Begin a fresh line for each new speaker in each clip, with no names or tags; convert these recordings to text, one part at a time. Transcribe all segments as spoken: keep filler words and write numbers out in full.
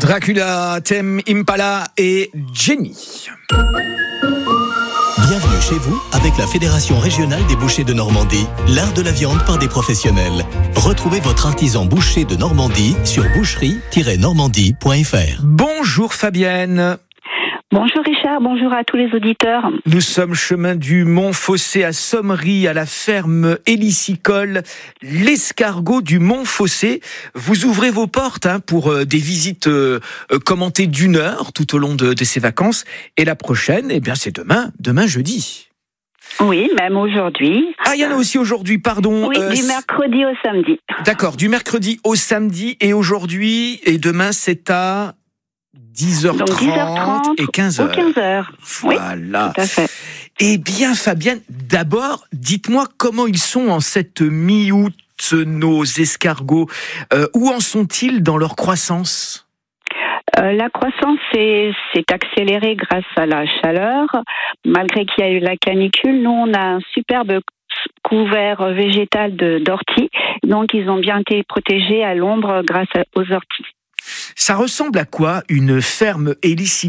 Dracula, Tame Impala et Jenny.
Bienvenue chez vous avec la Fédération régionale des bouchers de Normandie, l'art de la viande par des professionnels. Retrouvez votre artisan boucher de Normandie sur boucherie tiret normandie point f r.
Bonjour Fabienne.
Bonjour Richard, bonjour à tous les auditeurs.
Nous sommes chemin du Mont-Fossé à Sommery, à la ferme hélicicole L'Escargot du Mont-Fossé. Vous ouvrez vos portes hein, pour euh, des visites euh, commentées d'une heure tout au long de, de ces vacances. Et la prochaine, eh bien, c'est demain, demain jeudi.
Oui, même aujourd'hui.
Ah, il y en a aussi aujourd'hui, pardon.
Oui, euh, du mercredi au samedi.
D'accord, du mercredi au samedi et aujourd'hui et demain c'est à dix heures trente,
Donc dix heures trente
et quinze heures.
quinze heures.
Voilà.
Oui, tout à fait.
Eh bien, Fabienne, d'abord, dites-moi comment ils sont en cette mi-août, nos escargots. Euh, où en sont-ils dans leur croissance ?
Euh, la croissance s'est, s'est accélérée grâce à la chaleur. Malgré qu'il y a eu la canicule, nous, on a un superbe couvert végétal de, d'orties. Donc, ils ont bien été protégés à l'ombre grâce aux orties.
Ça ressemble à quoi, une ferme hélicicole ?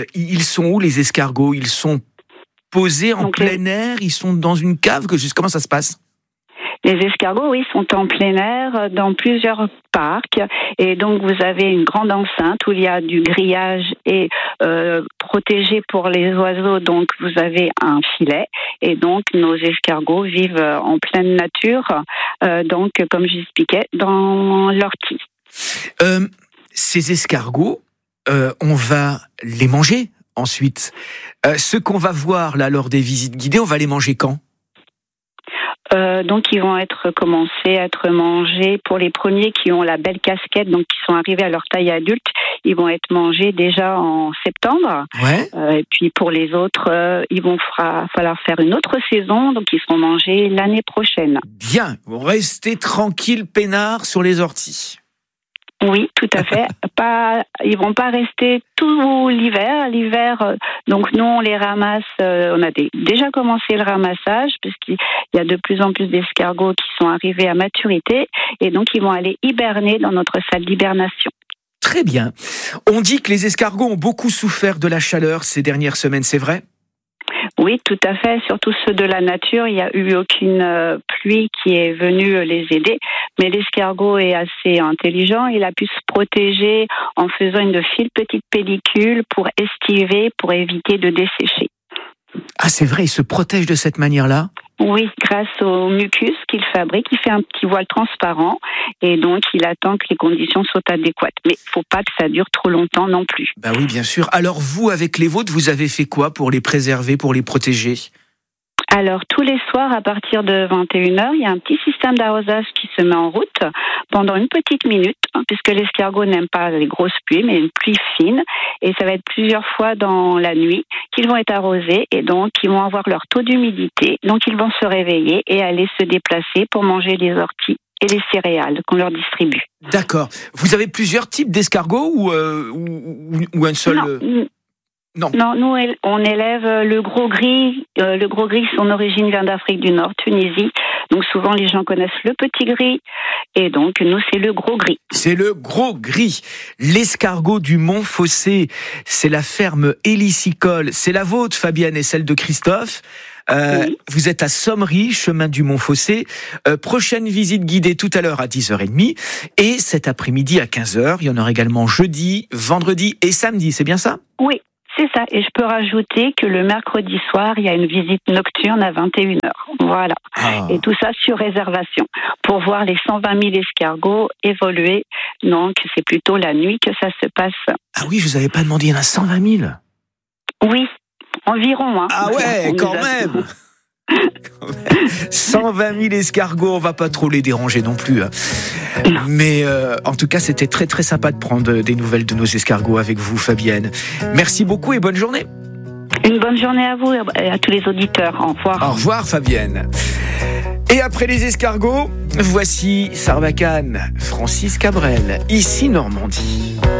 Ils sont où, les escargots ? Ils sont posés en Donc, plein les... air ? Ils sont dans une cave ? Comment ça se passe ?
Les escargots, oui, sont en plein air dans plusieurs parcs. Et donc, vous avez une grande enceinte où il y a du grillage et euh, protégé pour les oiseaux. Donc, vous avez un filet. Et donc, nos escargots vivent en pleine nature. Euh, donc, comme j'expliquais, dans l'ortie.
Euh... Ces escargots, euh, on va les manger ensuite. Euh, ceux qu'on va voir là lors des visites guidées, on va les manger quand ?
euh, Donc ils vont être commencés à être mangés pour les premiers qui ont la belle casquette, donc qui sont arrivés à leur taille adulte. Ils vont être mangés déjà en septembre.
Ouais.
Euh, et puis pour les autres, euh, ils vont fra- falloir faire une autre saison, donc ils seront mangés l'année prochaine.
Bien, vous restez tranquille, peinard sur les orties.
Oui, tout à fait. Pas, ils vont pas rester tout l'hiver. L'hiver, euh, donc nous on les ramasse. Euh, on a des, déjà commencé le ramassage puisqu'il y a de plus en plus d'escargots qui sont arrivés à maturité et donc ils vont aller hiberner dans notre salle d'hibernation.
Très bien. On dit que les escargots ont beaucoup souffert de la chaleur ces dernières semaines, c'est vrai ?
Oui, tout à fait. Surtout ceux de la nature. Il n'y a eu aucune euh, pluie qui est venue les aider. Mais l'escargot est assez intelligent. Il a pu se protéger en faisant une fine petite pellicule pour estiver, pour éviter de dessécher.
Ah, c'est vrai, il se protège de cette manière-là ?
Oui, grâce au mucus qu'il fabrique, il fait un petit voile transparent et donc il attend que les conditions soient adéquates. Mais il ne faut pas que ça dure trop longtemps non plus.
Bah oui, bien sûr. Alors vous, avec les vôtres, vous avez fait quoi pour les préserver, pour les protéger ?
Alors, tous les soirs, à partir de vingt et une heures, il y a un petit système d'arrosage qui se met en route pendant une petite minute, puisque l'escargot n'aime pas les grosses pluies, mais une pluie fine. Et ça va être plusieurs fois dans la nuit qu'ils vont être arrosés et donc ils vont avoir leur taux d'humidité. Donc, ils vont se réveiller et aller se déplacer pour manger les orties et les céréales qu'on leur distribue.
D'accord. Vous avez plusieurs types d'escargots ou, euh, ou, ou un seul...
Non.
Euh... Non.
non, nous on élève le gros gris. Euh, le gros gris, son origine vient d'Afrique du Nord, Tunisie. Donc souvent les gens connaissent le petit gris. Et donc nous c'est le gros gris.
C'est le gros gris. L'escargot du Mont-Fossé, c'est la ferme hélicicole. C'est la vôtre, Fabienne, et celle de Christophe. Euh, oui. Vous êtes à Sommery, chemin du Mont-Fossé. Euh, prochaine visite guidée tout à l'heure à dix heures trente. Et cet après-midi à quinze heures. Il y en aura également jeudi, vendredi et samedi. C'est bien ça ?
Oui. C'est ça, et je peux rajouter que le mercredi soir, il y a une visite nocturne à vingt et une heures. Voilà. Ah. Et tout ça sur réservation pour voir les cent vingt mille escargots évoluer. Donc, c'est plutôt la nuit que ça se passe.
Ah oui, je vous avais pas demandé, il y en a cent vingt mille ?
Oui, environ. Hein.
Ah ouais, quand même. cent vingt mille escargots, on va pas trop les déranger non plus. Hein. Mais euh, en tout cas, c'était très très sympa de prendre des nouvelles de nos escargots avec vous, Fabienne. Merci beaucoup et bonne journée.
Une bonne journée à vous et à tous les auditeurs. Au revoir.
Au revoir, Fabienne. Et après les escargots, voici Sarbacane, Francis Cabrel, ici Normandie.